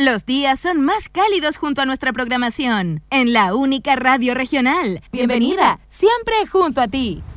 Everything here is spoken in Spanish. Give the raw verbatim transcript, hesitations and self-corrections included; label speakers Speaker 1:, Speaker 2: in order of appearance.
Speaker 1: Los días son más cálidos junto a nuestra programación. En la única radio regional. Bienvenida, siempre junto a ti.